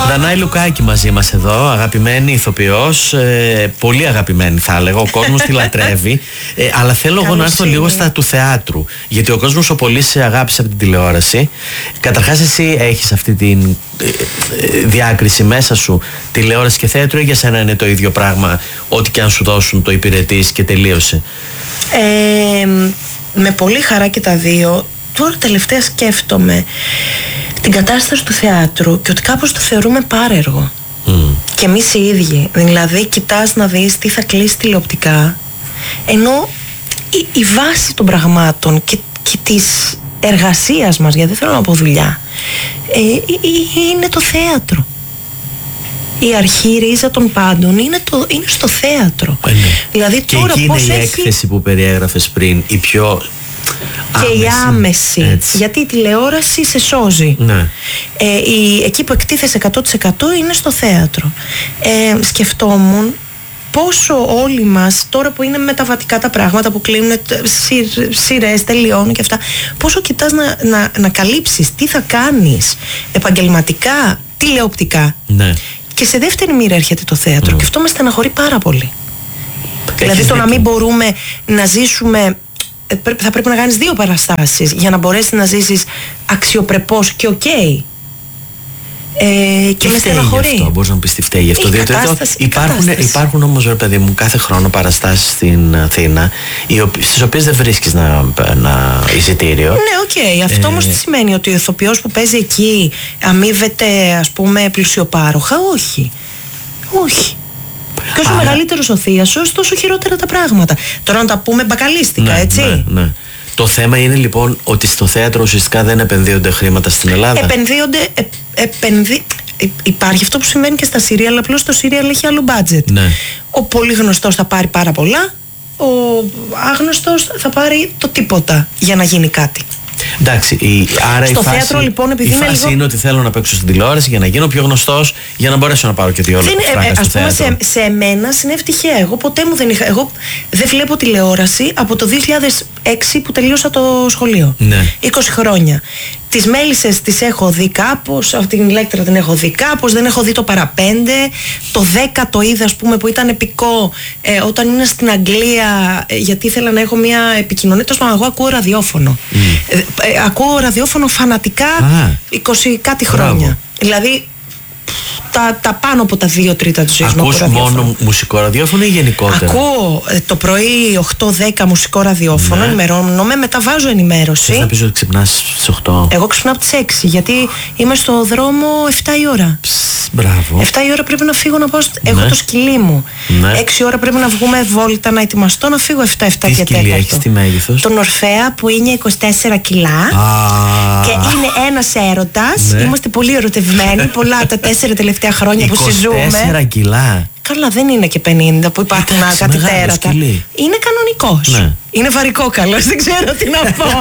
Δανάη Λουκάκη μαζί μας εδώ, αγαπημένη ηθοποιός, πολύ αγαπημένη θα έλεγα, ο κόσμος τη λατρεύει, αλλά θέλω εγώ να έρθω λίγο στα του θεάτρου, γιατί ο κόσμος ο πολύ σε αγάπησε από την τηλεόραση. Καταρχάς εσύ έχεις αυτή τη διάκριση μέσα σου, τηλεόραση και θέατρο, ή για σένα είναι το ίδιο πράγμα, ό,τι και αν σου δώσουν το υπηρετείς και τελείωσε? Με πολύ χαρά και τα δύο. Τώρα τελευταία σκέφτομαι την κατάσταση του θεάτρου και ότι κάπως το θεωρούμε πάρεργο. Και εμείς οι ίδιοι. Δηλαδή κοιτάς να δεις τι θα κλείσει τηλεοπτικά, ενώ η βάση των πραγμάτων και της εργασίας μας, γιατί δεν θέλω να πω δουλειά, είναι το θέατρο. Η αρχή, η ρίζα των πάντων είναι στο θέατρο. Δηλαδή και τώρα εκεί είναι η έκθεση που περιέγραφες πριν, η πιο και η άμεση. Έτσι. Γιατί η τηλεόραση σε σώζει. Ναι. Εκεί που εκτίθεσαι 100% είναι στο θέατρο. Σκεφτόμουν πόσο όλοι μας, τώρα που είναι μεταβατικά τα πράγματα, που κλείνουν σειρές, τελειώνουν και αυτά, πόσο κοιτάς να καλύψεις τι θα κάνεις επαγγελματικά, τηλεοπτικά. Ναι. Και σε δεύτερη μοίρα έρχεται το θέατρο και αυτό με στεναχωρεί πάρα πολύ. Δηλαδή το να μην μπορούμε να ζήσουμε, θα πρέπει να κάνεις 2 παραστάσεις για να μπορέσεις να ζήσεις αξιοπρεπώς και και με στεναχωρεί. Αυτό, μπορείς να πεις τι φταίει γι' αυτό. Υπάρχουν όμως, ρε παιδί μου, κάθε χρόνο παραστάσεις στην Αθήνα, στις οποίες δεν βρίσκεις εισιτήριο. Ναι, αυτό όμως τι σημαίνει? Ότι ο ηθοποιός που παίζει εκεί αμείβεται, ας πούμε, πλουσιοπάροχα? Όχι. Και όσο μεγαλύτερος ο θίασος, τόσο χειρότερα τα πράγματα. Τώρα να τα πούμε μπακαλίστικα, έτσι. Ναι. Το θέμα είναι λοιπόν ότι στο θέατρο ουσιαστικά δεν επενδύονται χρήματα στην Ελλάδα. Υπάρχει αυτό που συμβαίνει και στα σύριαλ, απλώς το σύριαλ έχει άλλο budget. Ναι. Ο πολύ γνωστός θα πάρει πάρα πολλά, ο άγνωστος θα πάρει το τίποτα για να γίνει κάτι. Εντάξει, άρα στο θέατρο λοιπόν, επειδή η φάση είναι ότι θέλω να παίξω στην τηλεόραση για να γίνω πιο γνωστός, για να μπορέσω να πάρω και 2 φράγκα στο θέατρο. Ας πούμε σε μένα συνέβη τυχαία. Εγώ ποτέ μου δεν είχα. Εγώ δεν βλέπω τηλεόραση από το 2006 που τελείωσα το σχολείο. Ναι. 20 χρόνια. Τις Μέλισσες τις έχω δει κάπως, αυτή την Ηλέκτρα την έχω δει κάπως, δεν έχω δει το Παραπέντε. Το 10 το είδα, ας πούμε, που ήταν επικό όταν ήμουν στην Αγγλία, γιατί ήθελα να έχω μια επικοινωνία. Τόσο εγώ ακούω ραδιόφωνο. Ακούω ραδιόφωνο φανατικά 20 κάτι χρόνια. Δηλαδή τα πάνω από τα 2/3 της ζωής μου. Ακούς μόνο μουσικό ραδιόφωνο ή γενικότερα? Ακούω το πρωί 8-10 μουσικό ραδιόφωνο, ενημερώνομαι, μετά βάζω ενημέρωση. Θες να πεις ότι ξυπνάς στις 8? Εγώ ξυπνάω από τις 6, γιατί είμαι στο δρόμο 7 η ώρα. Μπράβο. 7 η ώρα πρέπει να φύγω να πάω. Έχω το σκυλί μου. 6 η ώρα πρέπει να βγούμε βόλτα, να ετοιμαστώ, να φύγω 7 και 4. Τι σκυλί έχεις, τι μέγεθος? Τον Ορφέα που είναι 24 κιλά. Και είναι ένας έρωτας. Είμαστε πολύ ερωτευμένοι. Πολλά τα 4 τελευταία χρόνια που συζούμε. 24 κιλά. Καλά, δεν είναι και 50 που υπάρχουν κάτι τέρατα. Είναι κανονικός. Ναι. Είναι βαρικόκαλος, δεν ξέρω τι να πω.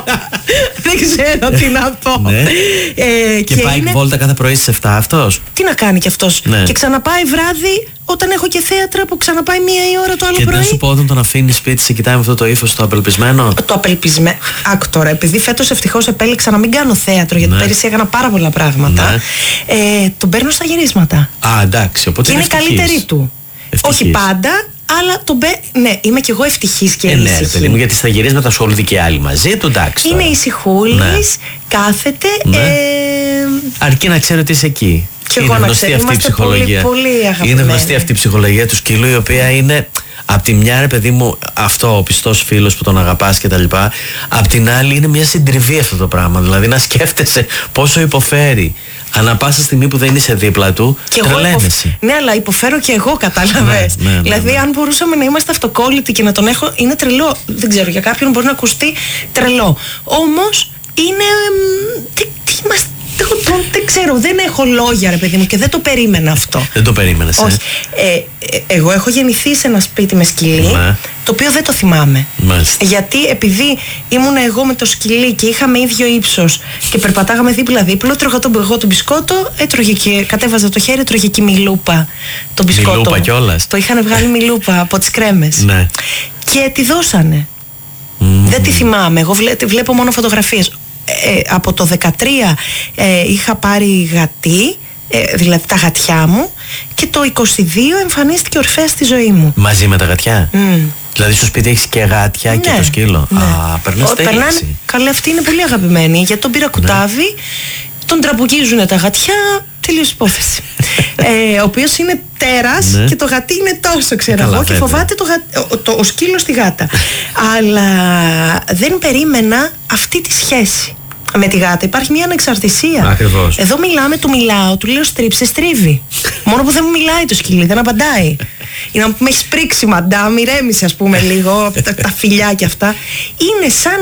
Και πάει βόλτα κάθε πρωί στις 7 αυτός. Τι να κάνει κι αυτός? Ναι. Και ξαναπάει βράδυ, όταν έχω και θέατρα που ξαναπάει 1 η ώρα το άλλο πρωί. Και δεν σου πω όταν τον αφήνει σπίτι, σε κοιτάει με αυτό το ύφος το απελπισμένο? Το απελπισμένο. Άκου τώρα, επειδή φέτος ευτυχώς επέλεξα να μην κάνω θέατρο, γιατί πέρυσι έκανα πάρα πολλά πράγματα. Τον παίρνω στα γυρίσματα. Εντάξει, οπότε είναι καλύτερη του. Ευτυχής. Όχι πάντα, αλλά ναι, είμαι κι εγώ ευτυχής και ήσυχη. Ναι, παιδί μου, γιατί στα γυρίσματα ασχολούνται και άλλοι μαζί του, εντάξει. Είναι ησυχούλης, κάθεται. Αρκεί να ξέρω ότι είσαι εκεί. Και είναι γνωστή αυτή η ψυχολογία. Πολύ είναι γνωστή αυτή η ψυχολογία του σκύλου, η οποία είναι απ' τη μια, ρε παιδί μου, αυτό ο πιστός φίλος που τον αγαπάς και τα λοιπά. Απ' την άλλη είναι μια συντριβή αυτό το πράγμα. Δηλαδή να σκέφτεσαι πόσο υποφέρει. Ανά πάσα στιγμή που δεν είσαι δίπλα του, τρελαίνεσαι. Ναι, αλλά υποφέρω και εγώ, κατάλαβες. Δηλαδή, αν μπορούσαμε να είμαστε αυτοκόλλητοι και να τον έχω. Είναι τρελό. Δεν ξέρω, για κάποιον μπορεί να ακουστεί τρελό. Όμως είναι. Τι είμαστε. Δεν ξέρω, δεν έχω λόγια, ρε παιδί μου, και δεν το περίμενα αυτό. Δεν το περίμενες? Όχι. Εγώ έχω γεννηθεί σε ένα σπίτι με σκυλί, το οποίο δεν το θυμάμαι. Γιατί επειδή ήμουν εγώ με το σκυλί και είχαμε ίδιο ύψος και περπατάγαμε δίπλα-δίπλα, έτρωγα εγώ τον μπισκότο, έτρωγε και κατέβαζα το χέρι, έτρωγε και μιλούπα το μπισκότο. Μιλούπα κιόλας. Το είχαν βγάλει μιλούπα από τις κρέμες. Ναι. Και τη δώσανε. Δεν τη θυμάμαι. Εγώ βλέπω μόνο φωτογραφίες. Από το 13 είχα πάρει γατί δηλαδή τα γατιά μου, και το 22 εμφανίστηκε ο Ορφέας στη ζωή μου. Μαζί με τα γατιά? Δηλαδή στο σπίτι έχεις και γάτια, ναι, και το σκύλο. Ναι. Περνάνε. Καλά, αυτή είναι πολύ αγαπημένη, γιατί τον πήρα κουτάβι, τον τραμπουκίζουν τα γατιά, τελείως υπόθεση. Ο οποίος είναι τέρας, ναι, και το γατί είναι τόσο, ξέρω εγώ, και φοβάται ο σκύλος τη γάτα. Αλλά δεν περίμενα αυτή τη σχέση με τη γάτα. Υπάρχει μια ανεξαρτησία. Ακριβώς. Εδώ μιλάμε, του μιλάω, του λέω στρίψε, στρίβει. Μόνο που δεν μου μιλάει το σκύλι, δεν απαντάει. Ή να με έχει πρίξει, μαντάμ, ηρέμησε, ας πούμε, λίγο, τα φιλιά και αυτά. Είναι σαν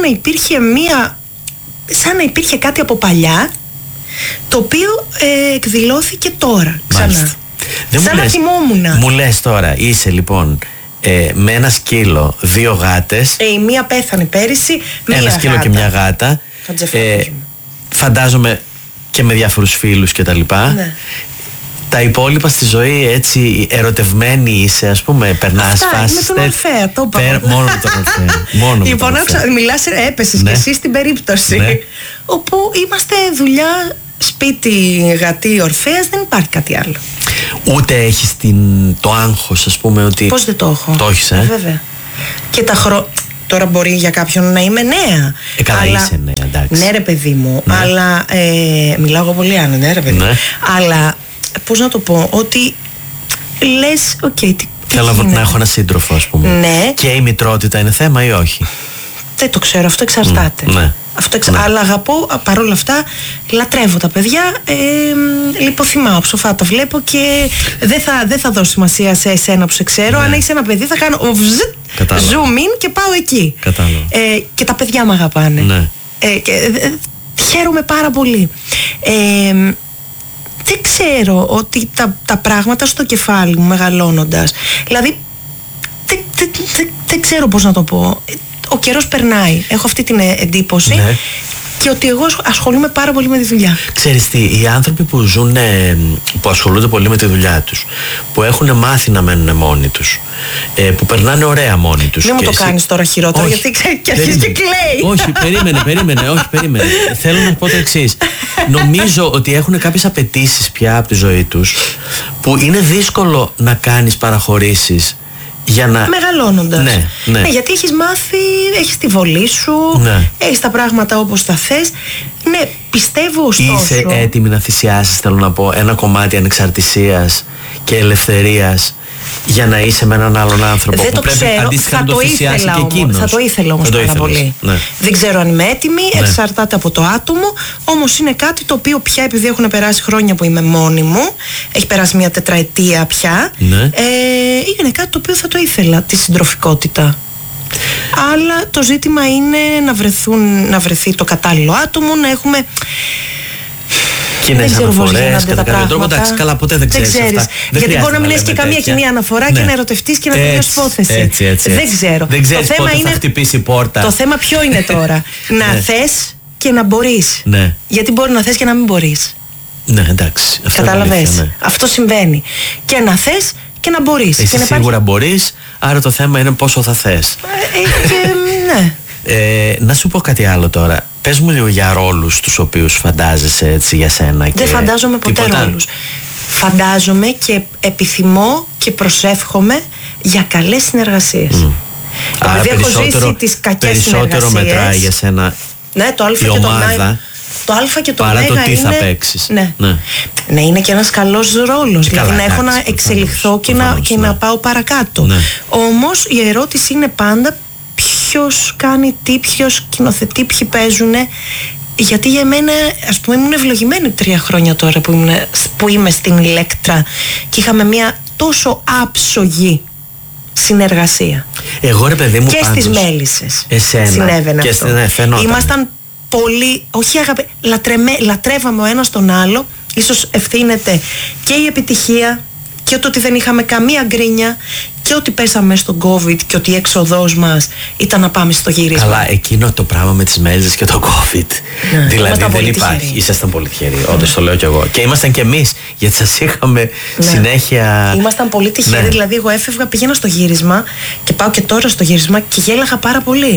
να υπήρχε κάτι από παλιά, το οποίο εκδηλώθηκε τώρα ξανά. Σαν να θυμόμουν. Μου λες τώρα, είσαι λοιπόν με ένα σκύλο, 2 γάτες. Η μία πέθανε πέρυσι, ένα σκύλο γάτα και μια γάτα. Φαντάζομαι και με διάφορους φίλους και τα λοιπά. Ναι. Τα υπόλοιπα στη ζωή, έτσι ερωτευμένη είσαι, ας πούμε, περνάς φάσεις? Με τον Ορφέα, το είπα. Μόνο με τον Ορφέα. Λοιπόν, μιλάς, έπεσες, ναι, και εσύ στην περίπτωση. Ναι. Όπου είμαστε δουλειά, σπίτι, γατί, Ορφέας, δεν υπάρχει κάτι άλλο. Ούτε έχεις το άγχος, ας πούμε, ότι... Πώς δεν το έχω? Το έχεις, βέβαια. Και τώρα μπορεί για κάποιον να είμαι νέα. Καλά, αλλά... είσαι νέα, εντάξει. Ναι, ρε παιδί μου, ναι, αλλά μιλάω εγώ πολύ άνω, ναι, ρε παιδί μου. Ναι. Αλλά πώς να το πω, ότι λες, θέλω να έχω ένα σύντροφο, ας πούμε. Ναι. Και η μητρότητα είναι θέμα ή όχι? Δεν το ξέρω, αυτό εξαρτάται. Ναι. Ναι. Αλλά αγαπώ, παρόλα αυτά, λατρεύω τα παιδιά, λιποθυμάω, ψοφά τα βλέπω και δεν θα δώσω σημασία σε εσένα που σε ξέρω. Ναι. Αν έχεις ένα παιδί θα κάνω zoom in και πάω εκεί. Και τα παιδιά με αγαπάνε. Ναι. Χαίρομαι πάρα πολύ. Δεν ξέρω ότι τα πράγματα στο κεφάλι μου μεγαλώνοντας, δηλαδή δεν ξέρω πώς να το πω, ο καιρός περνάει, έχω αυτή την εντύπωση. Ναι. Και ότι εγώ ασχολούμαι πάρα πολύ με τη δουλειά. Ξέρεις τι, οι άνθρωποι που ασχολούνται πολύ με τη δουλειά τους, που έχουν μάθει να μένουν μόνοι τους, που περνάνε ωραία μόνοι τους. Δεν μου το κάνεις τώρα χειρότερο, όχι, γιατί και αρχίζει και κλαίει. Όχι, περίμενε. Θέλω να πω το εξής. Νομίζω ότι έχουν κάποιες απαιτήσεις πια από τη ζωή τους, που είναι δύσκολο να κάνεις παραχωρήσεις. Μεγαλώνοντας. Ναι. Γιατί έχεις μάθει, έχεις τη βολή σου, ναι, έχεις τα πράγματα όπως τα θες. Ναι, πιστεύω ωστόσο. Είσαι έτοιμη να θυσιάσεις, θέλω να πω, ένα κομμάτι ανεξαρτησίας και ελευθερίας για να είσαι με έναν άλλον άνθρωπο? Δεν που το ξέρω, θα το ήθελα όμως πάρα πολύ. Ναι. Δεν ξέρω αν είμαι έτοιμη, ναι, εξαρτάται από το άτομο. Όμως είναι κάτι το οποίο πια, επειδή έχουν περάσει χρόνια που είμαι μόνη μου, έχει περάσει μια τετραετία πια, ναι, είναι κάτι το οποίο θα το ήθελα, τη συντροφικότητα. Αλλά το ζήτημα είναι να βρεθεί το κατάλληλο άτομο, να έχουμε κοινές αναφορές κατά κάποιο τρόπο. Εντάξει, καλά, ποτέ δεν ξέρεις αυτά. Γιατί μπορεί να μην έχεις και καμία κοινή αναφορά, ναι, και να ερωτευτείς και να τελειώσει υπόθεση. Έτσι. Δεν ξέρω. Δεν ξέρεις πότε θα χτυπήσει η πόρτα. Το θέμα ποιο είναι τώρα? Να θες και να μπορείς. Ναι. Γιατί μπορεί να θες και να μην μπορείς. Ναι, εντάξει. Κατάλαβες. Ναι. Αυτό συμβαίνει. Και να θες και να μπορείς. Εσύ σίγουρα μπορείς, άρα το θέμα είναι πόσο θα θες. Ναι. Να σου πω κάτι άλλο τώρα. Πες μου λίγο για ρόλους τους οποίους φαντάζεσαι, έτσι, για σένα. Δεν φαντάζομαι ποτέ ρόλους. Φαντάζομαι και επιθυμώ και προσεύχομαι για καλές συνεργασίες. Άρα έχω ζήσει τις κακές περισσότερο μετράει για σένα, ναι, το η ομάδα, το Α και το παρά Μέγα το τι είναι, θα παίξεις. Ναι. Είναι και ένας καλός ρόλος. Δηλαδή να έχω να εξελιχθώ και να πάω παρακάτω. Ναι. Όμως η ερώτηση είναι πάντα ποιος κάνει τι, ποιος σκηνοθετεί, ποιοι παίζουνε. Γιατί για μένα, ας πούμε, ήμουν ευλογημένη 3 χρόνια τώρα που είμαι στην Ηλέκτρα και είχαμε μια τόσο άψογη συνεργασία. Εγώ, ρε παιδί μου, και στις Μέλισσες συνέβαινε και αυτό. Ήμασταν πολύ, όχι λατρεύαμε ο ένας τον άλλο. Ίσως ευθύνεται και η επιτυχία και το ότι δεν είχαμε καμία γκρίνια και ότι πέσαμε στον COVID και ότι η έξοδός μας ήταν να πάμε στο γύρισμα. Καλά, εκείνο το πράγμα με τις Μέλισσες και το COVID. Ναι, δηλαδή δεν υπάρχει. Ήσασταν πολύ τυχεροί, όντως το λέω κι εγώ. Και ήμασταν κι εμείς, γιατί σας είχαμε συνέχεια. Ήμασταν πολύ τυχεροί, δηλαδή εγώ έφευγα, πήγαινα στο γύρισμα και πάω και τώρα στο γύρισμα και γέλαγα πάρα πολύ.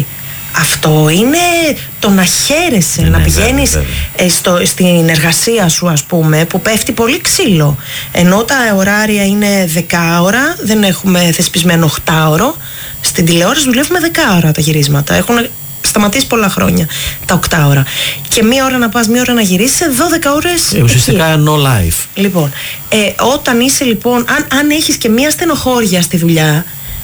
Αυτό είναι το να χαίρεσαι, να πηγαίνεις στην εργασία σου, ας πούμε, που πέφτει πολύ ξύλο. Ενώ τα ωράρια είναι 10 ώρα, δεν έχουμε θεσπισμένο 8ωρο. Στην τηλεόραση δουλεύουμε 10 ώρα τα γυρίσματα. Έχουν σταματήσει πολλά χρόνια τα 8 ώρα. Και μία ώρα να πας, μία ώρα να γυρίσεις, 12 ώρες. Ουσιαστικά no life. Λοιπόν, όταν είσαι λοιπόν, αν έχεις και μία στενοχώρια στη δουλειά,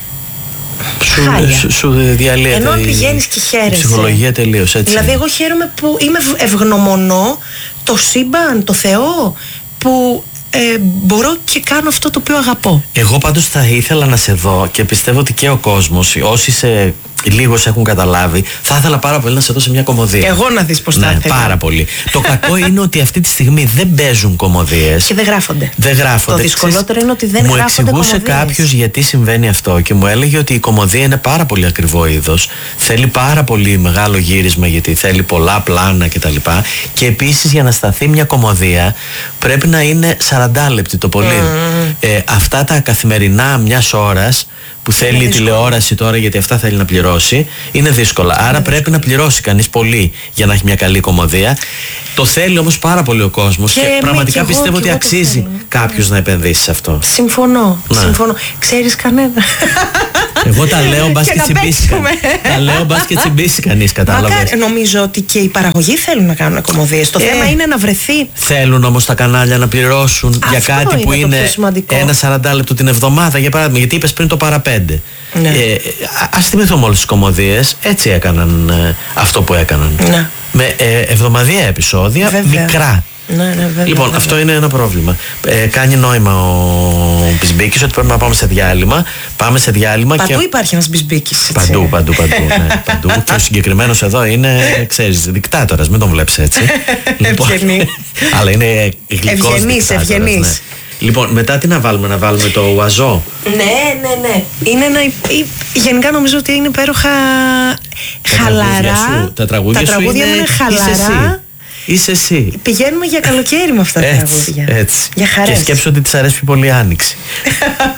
σου διαλύεται. Ενώ πηγαίνεις και χαίρεσαι. Η ψυχολογία τελείως έτσι. Δηλαδή, εγώ χαίρομαι που ευγνωμονώ το σύμπαν, το Θεό, που μπορώ και κάνω αυτό το οποίο αγαπώ. Εγώ πάντως θα ήθελα να σε δω και πιστεύω ότι και ο κόσμος, όσοι λίγος έχουν καταλάβει, θα ήθελα πάρα πολύ να σε δω σε μια κομμωδία. Εγώ να δεις πως θα ήθελα. Πάρα πολύ. Το κακό είναι ότι αυτή τη στιγμή δεν παίζουν κομμωδίες. Και δεν γράφονται. Το δυσκολότερο είναι ότι δεν γράφονται κομμωδίες. Μου εξηγούσε κάποιος γιατί συμβαίνει αυτό και μου έλεγε ότι η κομμωδία είναι πάρα πολύ ακριβό είδος. Θέλει πάρα πολύ μεγάλο γύρισμα γιατί θέλει πολλά πλάνα κτλ. Και επίσης για να σταθεί μια κομμωδία πρέπει να είναι 40 λεπτή το πολύ. Αυτά τα καθημερινά μιας ώρας που θέλει η τηλεόραση τώρα, γιατί αυτά θέλει να πληρώσει, είναι δύσκολα. Άρα πρέπει να πληρώσει κανείς πολύ για να έχει μια καλή κομμωδία. Το θέλει όμως πάρα πολύ ο κόσμος και πραγματικά πιστεύω ότι αξίζει κάποιος να επενδύσει σε αυτό. Συμφωνώ. Ξέρεις κανένα? Εγώ τα λέω μπας και τσιμπήσει κανείς. Τα λέω μπας και τσιμπήσει κανείς, κατάλαβες. Νομίζω ότι και οι παραγωγοί θέλουν να κάνουν κομμωδίες. Το θέμα είναι να βρεθεί. Θέλουν όμως τα κανάλια να πληρώσουν για κάτι που είναι ένα 40 λεπτό την εβδομάδα, για παράδειγμα. Γιατί είπες πριν το παραπέντε. Ναι. Ας θυμηθούμε όλες τις κομμωδίες. Έτσι έκαναν αυτό που έκαναν. Ναι. Με εβδομαδιαία επεισόδια, μικρά. Βέβαια, λοιπόν, αυτό είναι ένα πρόβλημα. Κάνει νόημα ο Μπισμπίκης ότι πρέπει να πάμε σε διάλειμμα. Πάμε σε διάλειμμα. Παντού υπάρχει ένας Μπισμπίκης. Παντού. Ναι, παντού. Και ο συγκεκριμένος εδώ είναι, ξέρεις, δικτάτορας. Μην τον βλέπεις έτσι. Λοιπόν, αλλά είναι γλυκός δικτάτορας. Ευγενής. Ναι. Λοιπόν, μετά τι να βάλουμε το ουαζό. Ναι. Είναι γενικά νομίζω ότι είναι υπέροχα χαλαρά. Τα τραγούδια σου είναι χαλαρά. Είσαι εσύ. Πηγαίνουμε για καλοκαίρι με αυτά τα τραγούδια. Έτσι. Για χαρές. Και σκέψου ότι της αρέσει πολύ άνοιξη.